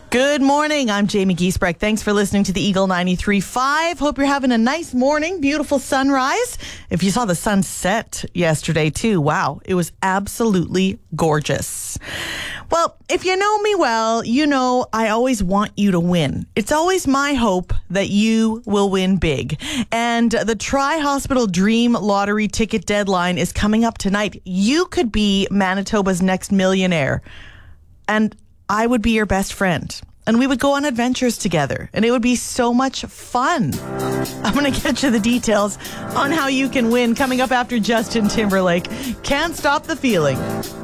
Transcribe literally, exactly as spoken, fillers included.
Good morning. I'm Jamie Giesbrecht. Thanks for listening to the Eagle ninety-three point five. Hope you're having a nice morning. Beautiful sunrise. If you saw the sunset yesterday too, wow, it was absolutely gorgeous. Well, if you know me well, you know I always want you to win. It's always my hope that you will win big. And the Tri-Hospital Dream Lottery ticket deadline is coming up tonight. You could be Manitoba's next millionaire. And I would be your best friend. And we would go on adventures together. And it would be so much fun. I'm going to get you the details on how you can win coming up after Justin Timberlake. Can't Stop the Feeling.